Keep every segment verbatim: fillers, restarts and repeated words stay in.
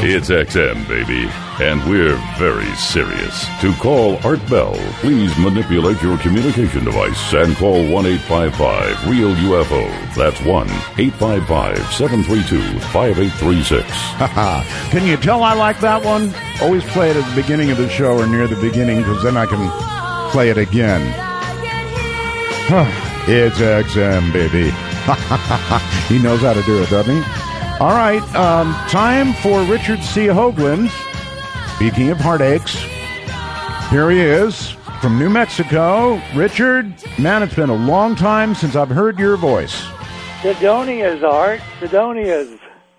It's X M, baby, and we're very serious. To call Art Bell, please manipulate your communication device and call one eight five five real U F O. That's one eight five five, seven three two, five eight three six. Can you tell I like that one? Always play it at the beginning of the show or near the beginning, because then I can play it again. It's X M, baby. He knows how to do it, doesn't he? All right, um, time for Richard C. Hoagland. Speaking of heartaches, here he is from New Mexico. Richard, man, it's been a long time since I've heard your voice. Sidonias, Art. Sidonias.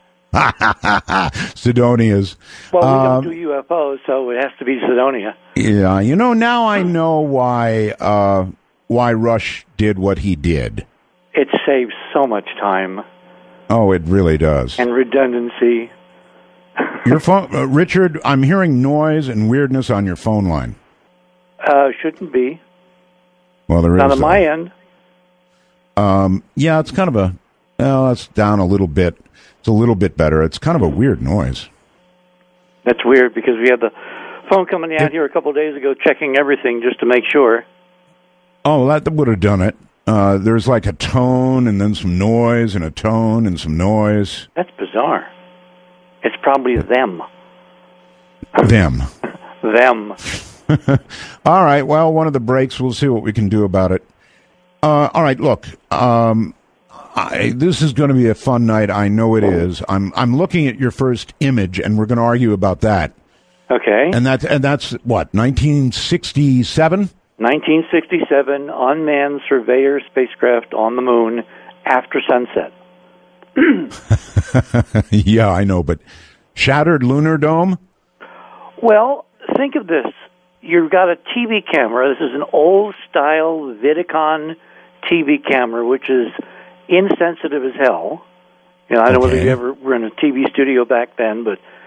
Sidonias. Well, we um, don't do U F Os, so it has to be Sidonia. Yeah, you know, now I know why uh, why Rush did what he did. It saves so much time. Oh, it really does. And redundancy. Your phone, uh, Richard, I'm hearing noise and weirdness on your phone line. Uh, shouldn't be. Well, there Not is. on my end. Um, yeah, it's kind of a, well, it's down a little bit. It's a little bit better. It's kind of a weird noise. That's weird, because we had the phone coming out it, here a couple of days ago checking everything just to make sure. Oh, that would have done it. Uh, there's like a tone and then some noise and a tone and some noise. That's bizarre. It's probably them. Them. Them. All right. Well, one of the breaks, we'll see what we can do about it. Uh, all right. Look, um, I, this is going to be a fun night. I know it is. I'm I'm looking at your first image, and we're going to argue about that. Okay. And that's and that's what, nineteen sixty-seven? nineteen sixty-seven, unmanned surveyor spacecraft on the moon after sunset. Yeah, I know, but shattered lunar dome? Well, think of this. You've got a T V camera. This is an old-style Vidicon T V camera, which is insensitive as hell. You know, I don't know okay. whether you ever were in a T V studio back then, but